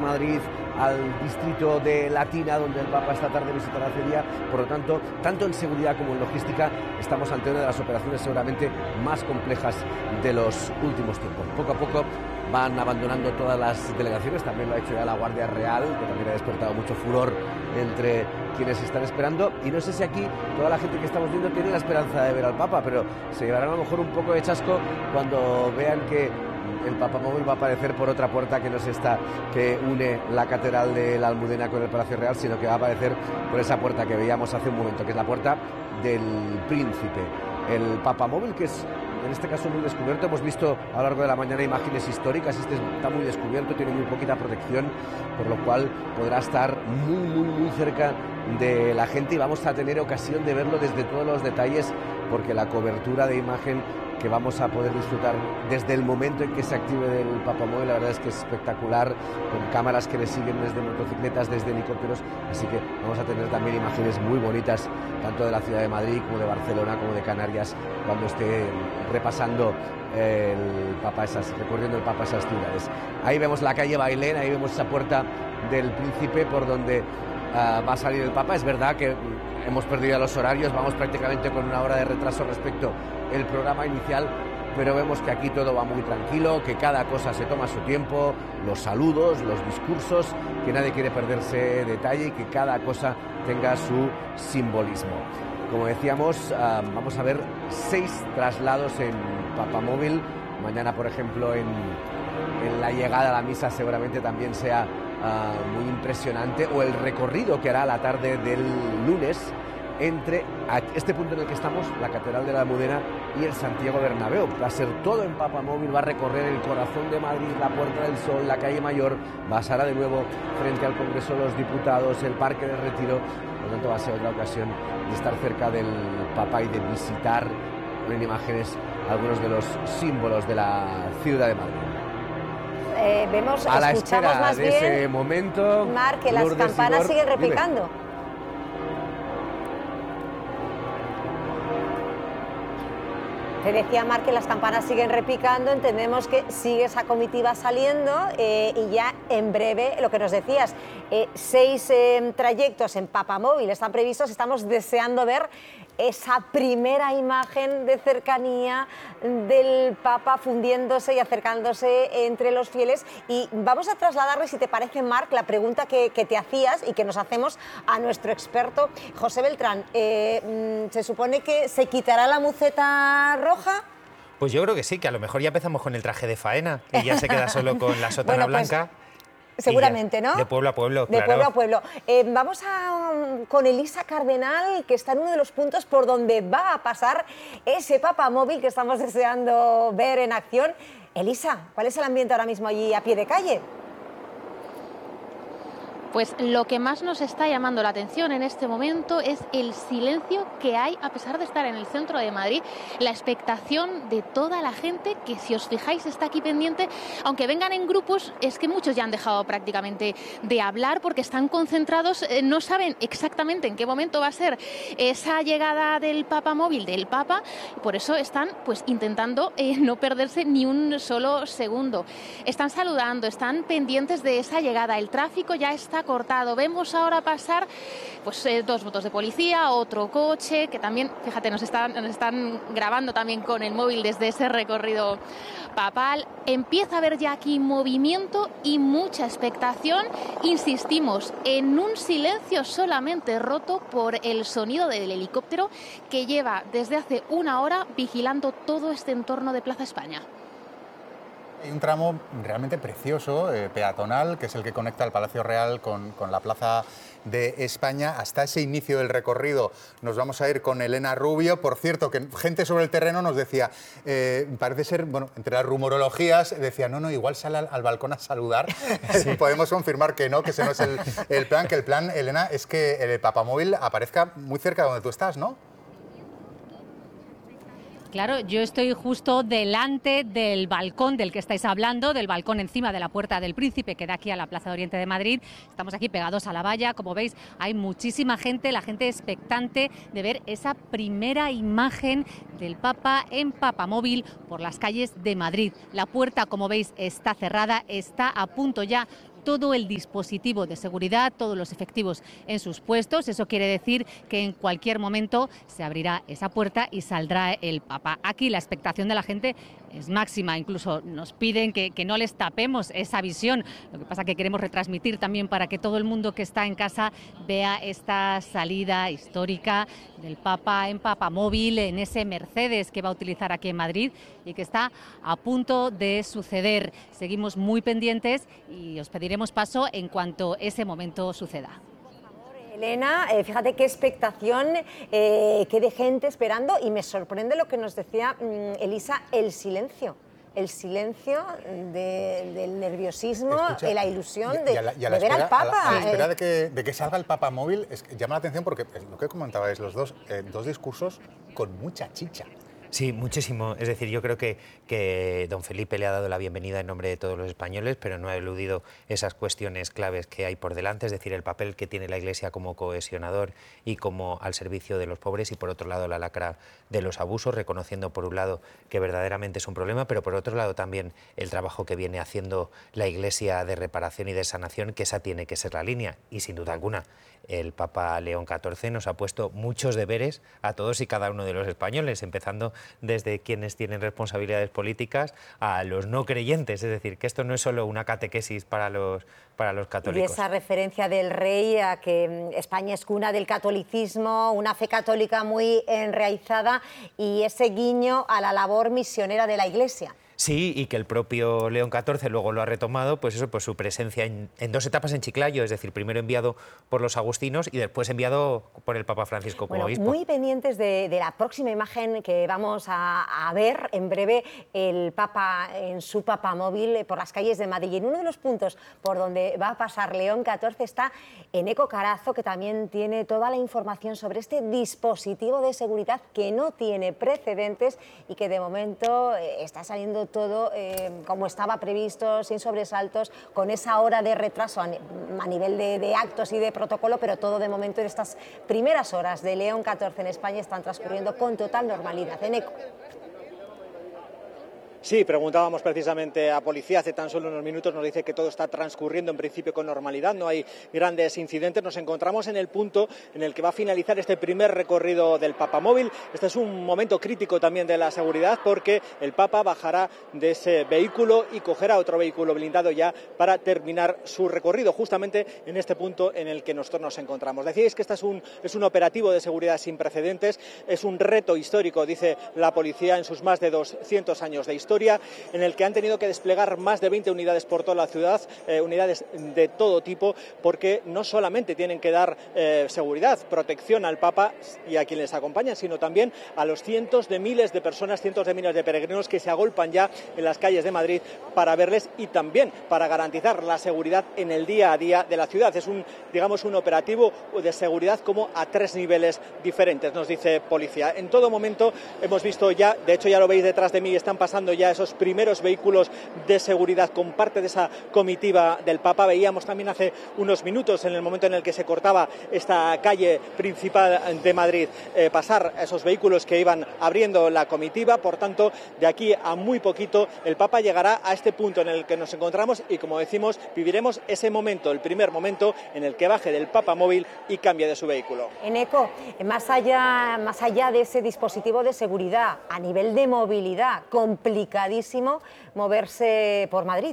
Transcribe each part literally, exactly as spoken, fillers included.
Madrid, al distrito de Latina, donde el Papa esta tarde visitará Acería. Por lo tanto, tanto en seguridad como en logística, estamos ante una de las operaciones seguramente más complejas de los últimos tiempos. Poco a poco van abandonando todas las delegaciones, también lo ha hecho ya la Guardia Real, que también ha despertado mucho furor entre quienes están esperando, y no sé si aquí toda la gente que estamos viendo tiene la esperanza de ver al Papa, pero se llevarán a lo mejor un poco de chasco cuando vean que el Papamóvil va a aparecer por otra puerta que no es esta que une la Catedral de la Almudena con el Palacio Real, sino que va a aparecer por esa puerta que veíamos hace un momento, que es la puerta del Príncipe. El Papamóvil, que es en este caso muy descubierto, hemos visto a lo largo de la mañana imágenes históricas, este está muy descubierto, tiene muy poquita protección, por lo cual podrá estar muy, muy, muy cerca de la gente y vamos a tener ocasión de verlo desde todos los detalles, porque la cobertura de imagen que vamos a poder disfrutar desde el momento en que se active el Papamóvil, la verdad es que es espectacular, con cámaras que le siguen desde motocicletas, desde helicópteros, así que vamos a tener también imágenes muy bonitas, tanto de la ciudad de Madrid como de Barcelona, como de Canarias, cuando esté repasando el Papa esas, recorriendo el Papa esas ciudades. Ahí vemos la calle Bailén, ahí vemos esa puerta del Príncipe por donde uh, va a salir el Papa. Es verdad que hemos perdido los horarios, vamos prácticamente con una hora de retraso respecto al programa inicial, pero vemos que aquí todo va muy tranquilo, que cada cosa se toma su tiempo, los saludos, los discursos, que nadie quiere perderse detalle y que cada cosa tenga su simbolismo. Como decíamos, uh, vamos a ver seis traslados en Papamóvil. Mañana, por ejemplo, en, en la llegada a la misa seguramente también sea uh, muy impresionante, o el recorrido que hará la tarde del lunes entre este punto en el que estamos, la Catedral de la Almudena, y el Santiago Bernabéu. Va a ser todo en Papamóvil, va a recorrer el corazón de Madrid, la Puerta del Sol, la calle Mayor, pasará de nuevo frente al Congreso de los Diputados, el Parque de Retiro. Por lo tanto, va a ser otra ocasión de estar cerca del Papa y de visitar en imágenes algunos de los símbolos de la ciudad de Madrid. Eh, vemos, a la escuchamos espera más de bien, ese momento, Mar, que las Lourdes campanas Igor, siguen repicando. Dime. Te decía, Mar, que las campanas siguen repicando, entendemos que sigue esa comitiva saliendo eh, y ya en breve, lo que nos decías, eh, seis eh, trayectos en Papamóvil están previstos, estamos deseando ver esa primera imagen de cercanía del Papa fundiéndose y acercándose entre los fieles. Y vamos a trasladarle, si te parece, Marc, la pregunta que, que te hacías y que nos hacemos a nuestro experto, José Beltrán. Eh, ¿Se supone que se quitará la muceta roja? Pues yo creo que sí, que a lo mejor ya empezamos con el traje de faena y ya se queda solo con la sotana bueno, pues, blanca. Seguramente, ¿no? De pueblo a pueblo, De claro. pueblo a pueblo. Eh, vamos a, um, con Elisa Cardenal, que está en uno de los puntos por donde va a pasar ese Papamóvil que estamos deseando ver en acción. Elisa, ¿cuál es el ambiente ahora mismo allí a pie de calle? Pues lo que más nos está llamando la atención en este momento es el silencio que hay, a pesar de estar en el centro de Madrid, la expectación de toda la gente que, si os fijáis, está aquí pendiente, aunque vengan en grupos, es que muchos ya han dejado prácticamente de hablar porque están concentrados, eh, no saben exactamente en qué momento va a ser esa llegada del Papamóvil, del Papa, y por eso están pues intentando eh, no perderse ni un solo segundo. Están saludando, están pendientes de esa llegada, el tráfico ya está cortado. Vemos ahora pasar pues eh, dos motos de policía, otro coche, que también, fíjate, nos están, nos están grabando también con el móvil desde ese recorrido papal. Empieza a haber ya aquí movimiento y mucha expectación. Insistimos, en un silencio solamente roto por el sonido del helicóptero que lleva desde hace una hora vigilando todo este entorno de Plaza España. Hay un tramo realmente precioso, eh, peatonal, que es el que conecta el Palacio Real con, con la Plaza de España. Hasta ese inicio del recorrido nos vamos a ir con Elena Rubio. Por cierto, que gente sobre el terreno nos decía, eh, parece ser, bueno, entre las rumorologías, decía, no, no, igual sale al, al balcón a saludar. Sí. Podemos confirmar que no, que ese no es el, el plan, que el plan, Elena, es que el Papamóvil aparezca muy cerca de donde tú estás, ¿no? Claro, yo estoy justo delante del balcón del que estáis hablando, del balcón encima de la Puerta del Príncipe, que da aquí a la Plaza de Oriente de Madrid. Estamos aquí pegados a la valla, como veis, hay muchísima gente, la gente expectante de ver esa primera imagen del Papa en Papamóvil por las calles de Madrid. La puerta, como veis, está cerrada, está a punto ya todo el dispositivo de seguridad, todos los efectivos en sus puestos. Eso quiere decir que en cualquier momento se abrirá esa puerta y saldrá el Papa. Aquí la expectación de la gente es máxima, incluso nos piden que, que no les tapemos esa visión. Lo que pasa es que queremos retransmitir también para que todo el mundo que está en casa vea esta salida histórica del Papa en Papamóvil, en ese Mercedes que va a utilizar aquí en Madrid y que está a punto de suceder. Seguimos muy pendientes y os pediremos paso en cuanto ese momento suceda. Elena, eh, fíjate qué expectación, eh, qué de gente esperando, y me sorprende lo que nos decía mmm, Elisa, el silencio. El silencio de, del nerviosismo, Escucha, la ilusión y, de, y a la, y a la de espera, ver al Papa. A la, a la espera eh. de, que, de que salga el Papamóvil, es, llama la atención porque lo que comentabais, los dos, eh, dos discursos con mucha chicha. Sí, muchísimo. Es decir, yo creo que, que don Felipe le ha dado la bienvenida en nombre de todos los españoles, pero no ha eludido esas cuestiones claves que hay por delante, es decir, el papel que tiene la Iglesia como cohesionador y como al servicio de los pobres, y por otro lado la lacra de los abusos, reconociendo por un lado que verdaderamente es un problema, pero por otro lado también el trabajo que viene haciendo la Iglesia de reparación y de sanación, que esa tiene que ser la línea, y sin duda alguna el Papa León catorce nos ha puesto muchos deberes a todos y cada uno de los españoles, empezando desde quienes tienen responsabilidades políticas a los no creyentes, es decir, que esto no es solo una catequesis para los, para los católicos. Y esa referencia del rey a que España es cuna del catolicismo, una fe católica muy enraizada, y ese guiño a la labor misionera de la Iglesia. Sí, y que el propio León catorce luego lo ha retomado, pues eso, pues su presencia en, en dos etapas en Chiclayo, es decir, primero enviado por los agustinos y después enviado por el Papa Francisco como bueno, obispo. Muy pendientes de, de la próxima imagen que vamos a, a ver en breve, el Papa en su Papamóvil por las calles de Madrid. Y en uno de los puntos por donde va a pasar León catorce está Eneco Carazo, que también tiene toda la información sobre este dispositivo de seguridad que no tiene precedentes y que de momento eh, está saliendo todo eh, como estaba previsto, sin sobresaltos, con esa hora de retraso a, a nivel de, de actos y de protocolo, pero todo de momento en estas primeras horas de León catorce en España están transcurriendo con total normalidad. Eneco. Sí, preguntábamos precisamente a policía hace tan solo unos minutos, nos dice que todo está transcurriendo en principio con normalidad, no hay grandes incidentes. Nos encontramos en el punto en el que va a finalizar este primer recorrido del Papamóvil. Este es un momento crítico también de la seguridad, porque el Papa bajará de ese vehículo y cogerá otro vehículo blindado ya para terminar su recorrido, justamente en este punto en el que nosotros nos encontramos. Decíais que este es un, es un operativo de seguridad sin precedentes, es un reto histórico, dice la policía, en sus más de doscientos años de historia, en el que han tenido que desplegar más de veinte unidades por toda la ciudad, eh, unidades de todo tipo, porque no solamente tienen que dar eh, seguridad, protección al Papa y a quienes les acompañan, sino también a los cientos de miles de personas, cientos de miles de peregrinos que se agolpan ya en las calles de Madrid para verles, y también para garantizar la seguridad en el día a día de la ciudad. Es un, digamos, un operativo de seguridad como a tres niveles diferentes, nos dice policía. En todo momento hemos visto ya, de hecho ya lo veis detrás de mí, están pasando ya esos primeros vehículos de seguridad con parte de esa comitiva del Papa. Veíamos también hace unos minutos, en el momento en el que se cortaba esta calle principal de Madrid, eh, pasar esos vehículos que iban abriendo la comitiva. Por tanto, de aquí a muy poquito el Papa llegará a este punto en el que nos encontramos y, como decimos, viviremos ese momento, el primer momento en el que baje del Papamóvil y cambie de su vehículo. Eneco, más allá, más allá de ese dispositivo de seguridad, a nivel de movilidad, complicadísimo moverse por Madrid.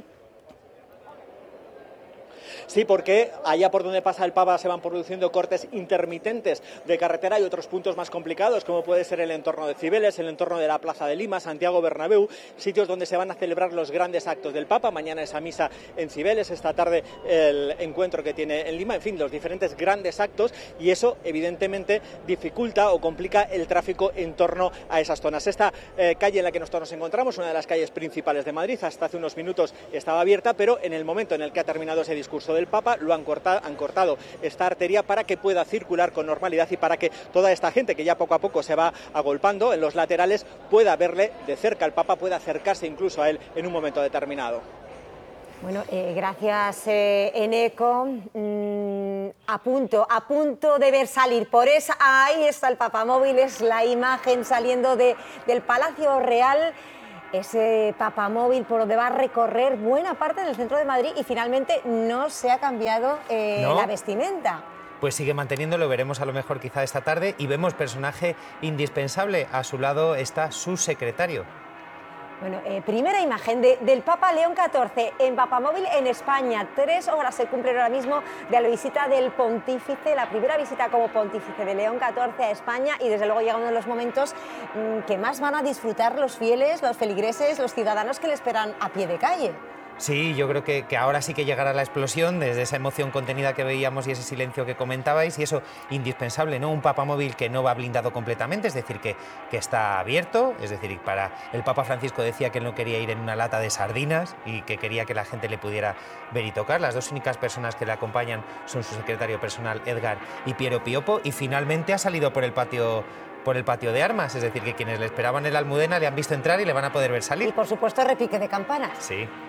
Sí, porque allá por donde pasa el Papa se van produciendo cortes intermitentes de carretera y otros puntos más complicados, como puede ser el entorno de Cibeles, el entorno de la Plaza de Lima, Santiago Bernabéu, sitios donde se van a celebrar los grandes actos del Papa. Mañana esa misa en Cibeles, esta tarde el encuentro que tiene en Lima, en fin, los diferentes grandes actos, y eso evidentemente dificulta o complica el tráfico en torno a esas zonas. Esta eh, calle en la que nosotros nos encontramos, una de las calles principales de Madrid, hasta hace unos minutos estaba abierta, pero en el momento en el que ha terminado ese discurso del Papa, lo han cortado, han cortado esta arteria para que pueda circular con normalidad y para que toda esta gente que ya poco a poco se va agolpando en los laterales pueda verle de cerca al Papa, pueda acercarse incluso a él en un momento determinado. Bueno, eh, gracias eh, Eneco. Mm, a punto, a punto de ver salir por esa, ahí está el Papamóvil, es la imagen saliendo de, del Palacio Real. ese papamóvil por donde va a recorrer buena parte del centro de Madrid y finalmente no se ha cambiado eh, ¿No? la vestimenta. Pues sigue manteniendo, lo veremos a lo mejor quizá esta tarde, y vemos personaje indispensable. A su lado está su secretario. Bueno, eh, primera imagen de, del Papa León catorce en papamóvil en España. Tres horas se cumplen ahora mismo de la visita del pontífice, la primera visita como pontífice de León catorce a España, y desde luego llega uno de los momentos mmm, que más van a disfrutar los fieles, los feligreses, los ciudadanos que le esperan a pie de calle. Sí, yo creo que, que ahora sí que llegará la explosión, desde esa emoción contenida que veíamos y ese silencio que comentabais, y eso indispensable, ¿no? Un papamóvil que no va blindado completamente, es decir, que, que está abierto, es decir, para el Papa Francisco decía que él no quería ir en una lata de sardinas y que quería que la gente le pudiera ver y tocar. Las dos únicas personas que le acompañan son su secretario personal, Edgar, y Piero Piopo, y finalmente ha salido por el patio por el patio de armas, es decir, que quienes le esperaban en la Almudena le han visto entrar y le van a poder ver salir. Y por supuesto repique de campanas. Sí.